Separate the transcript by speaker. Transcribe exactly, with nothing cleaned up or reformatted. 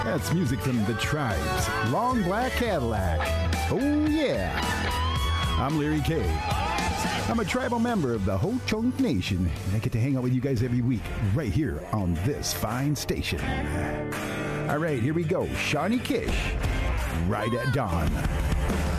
Speaker 1: That's music from The Tribes. Long Black Cadillac. Oh, yeah. I'm Larry K. I'm a tribal member of the Ho-Chunk Nation, and I get to hang out with you guys every week right here on this fine station. All right, here we go. Shawnee Kish, Right at Dawn.